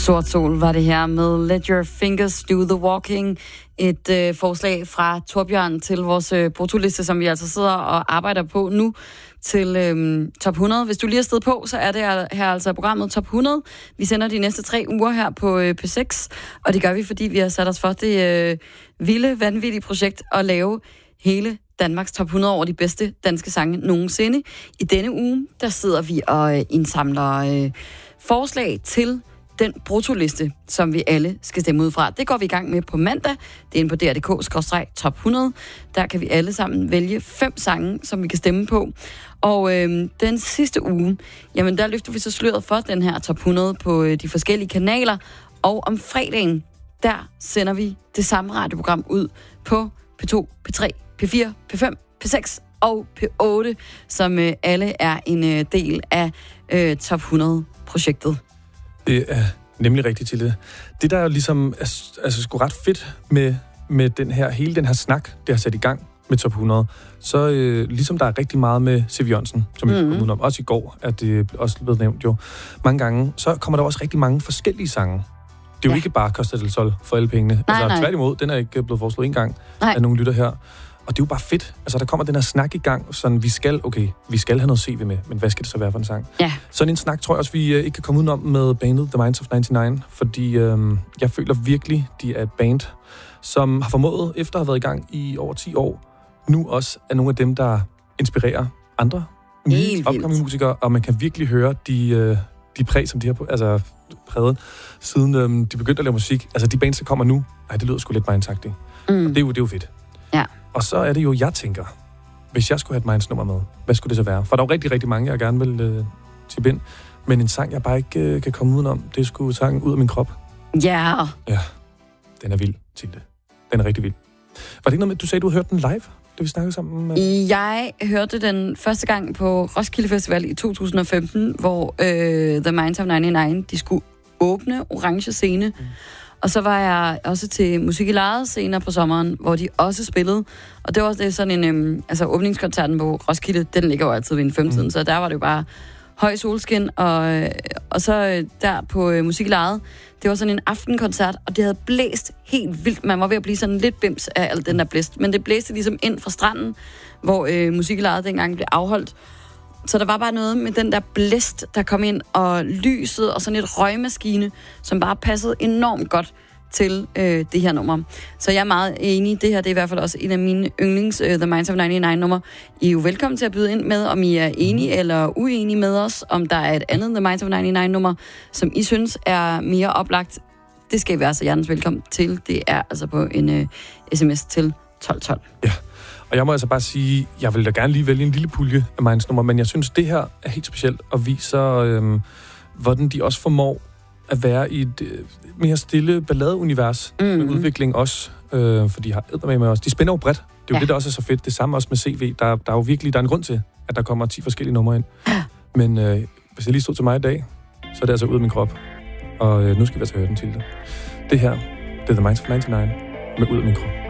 Sort Sol var det her med Let Your Fingers Do The Walking. Et forslag fra Torbjørn til vores brutoliste, som vi altså sidder og arbejder på nu til top 100. Hvis du lige er sted på, så er det her altså programmet top 100. Vi sender de næste 3 uger her på P6, og det gør vi, fordi vi har sat os for det vilde, vanvittige projekt at lave hele Danmarks top 100 over de bedste danske sange nogensinde. I denne uge, der sidder vi og indsamler forslag til den brutoliste, som vi alle skal stemme ud fra. Det går vi i gang med på mandag. Det er inde på dr.dk/top 100. Der kan vi alle sammen vælge 5 sange, som vi kan stemme på. Og den sidste uge, jamen der løfter vi så sløret for den her top 100 på de forskellige kanaler. Og om fredagen, der sender vi det samme radioprogram ud på P2, P3, P4, P5, P6 og P8, som alle er en del af top 100-projektet. Det er nemlig rigtigt til det. Det, der jo ligesom er sgu ret fedt med hele den her snak, det har sat i gang med top 100, så ligesom der er rigtig meget med Siv Jørgensen, som vi kom ud om, også i går, at det også blevet nævnt jo mange gange, så kommer der også rigtig mange forskellige sange. Det er jo ikke bare Costa del Sol for alle pengene. Nej. Tværtimod, den er ikke blevet foreslået en gang af nogle lytter her. Og det er jo bare fedt. Altså, der kommer den her snak i gang, sådan vi skal have noget CV med, men hvad skal det så være for en sang? Ja. Sådan en snak tror jeg også, vi ikke kan komme udenom med bandet The Minds of 99, fordi jeg føler virkelig, de er et band, som har formået, efter at have været i gang i over 10 år, nu også er nogle af dem, der inspirerer andre nye opkommende musikere, og man kan virkelig høre de præg, som de har præget, siden de begyndte at lave musik. Altså, de bands, der kommer nu, det lyder sgu lidt Minds-agtigt. Og det er jo fedt. Ja. Og så er det jo, jeg tænker, hvis jeg skulle have et Minds-nummer med, hvad skulle det så være? For der er jo rigtig, rigtig mange, jeg gerne vil til bind. Men en sang, jeg bare ikke kan komme udenom, det skulle sangen Ud af min krop. Ja. Ja, den er vild, Tilde. Den er rigtig vild. Var det ikke noget med, du sagde, du havde hørt den live, da vi snakkede sammen? Jeg hørte den første gang på Roskilde Festival i 2015, hvor The Minds of 99, de skulle åbne Orange Scene. Og så var jeg også til Musik i Lejet senere på sommeren, hvor de også spillede. Og det var også sådan en... åbningskoncerten på Roskilde, den ligger jo altid ved en 15, så der var det jo bare høj solskin. Og så der på Musik i Lejet, det var sådan en aftenkoncert, og det havde blæst helt vildt. Man var ved at blive sådan lidt bims af alt den der blæst. Men det blæste ligesom ind fra stranden, hvor Musik i Lejet dengang blev afholdt. Så der var bare noget med den der blæst, der kom ind, og lyset og sådan et røgmaskine, som bare passede enormt godt til det her nummer. Så jeg er meget enig. Det her det er i hvert fald også en af mine yndlings The Minds of 99 nummer. I er jo velkommen til at byde ind med, om I er enige eller uenige med os, om der er et andet The Minds of 99 nummer, som I synes er mere oplagt. Det skal I være så hjertens velkommen til. Det er altså på en sms til 1212. Ja. Og jeg må altså bare sige, jeg vil da gerne lige vælge en lille pulje af Minds-nummer, men jeg synes, det her er helt specielt og viser, hvordan de også formår at være i et mere stille balladeunivers med udvikling også, for de har med os. De spænder jo bredt. Det er jo det, der også er så fedt. Det samme også med CV. Der er jo virkelig en grund til, at der kommer 10 forskellige numre ind. Men hvis det lige stod til mig i dag, så er det altså Ud af min krop. Og nu skal vi altså høre den til det. Det her, det er The Minds of 99 med Ud af min krop.